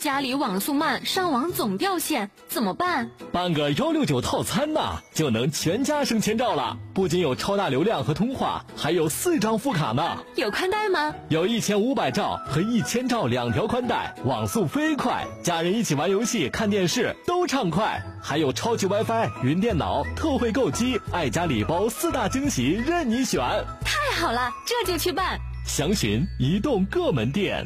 家里网速慢，上网总掉线，怎么办？ 办个169套餐呐，就能全家省钱照了。不仅有超大流量和通话，还有4张副卡呢。 有宽带吗？ 有1500兆和1000兆2条宽带，网速飞快，家人一起玩游戏、看电视都畅快。还有超级 WiFi、云电脑、特惠购机、爱家礼包4大惊喜任你选。 太好了，这就去办。 详询移动各门店。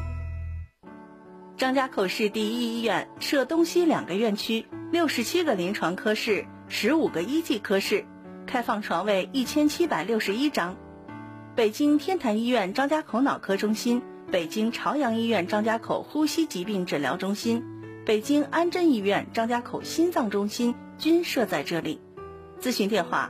张家口市第一医院设东西2个院区，67个临床科室，15个一级科室，开放床位1761张。北京天坛医院张家口脑科中心、北京朝阳医院张家口呼吸疾病诊疗中心、北京安贞医院张家口心脏中心均设在这里。咨询电话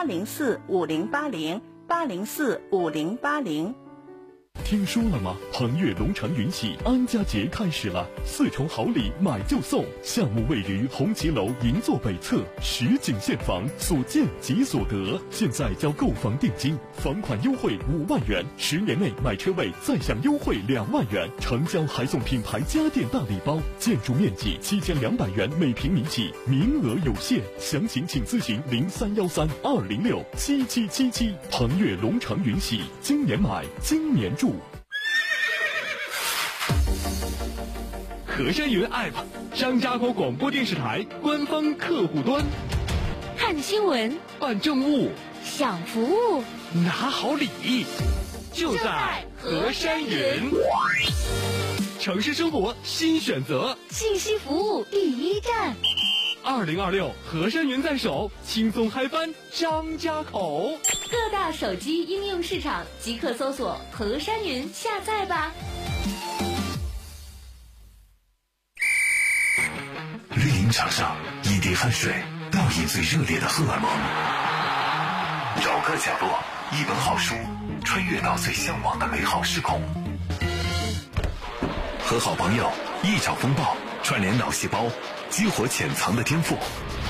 804-5080，804-5080。 听说了吗？鹏悦龙城云喜安家节开始了，4重好礼买就送。项目位于红旗楼银座北侧，实景现房，所见即所得。现在交购房定金，房款优惠5万元，10年内买车位再享优惠2万元，成交还送品牌家电大礼包。建筑面积7200元每平米起，名额有限，详情请咨询0313-206-7777。鹏悦龙城云喜，今年买，今年住。 和山云 App， 张家口广播电视台官方客户端。 看新闻， 办政务， 享服务， 拿好礼，就在和山云。城市生活新选择， 信息服务第一站。 2026和山云在手，轻松嗨翻张家口。 各大手机应用市场即刻搜索和山云下载吧。 绿茵场上，一滴汗水倒映最热烈的荷尔蒙。找个角落，一本好书，穿越到最向往的美好时空。和好朋友一场风暴，串联脑细胞，激活潜藏的天赋。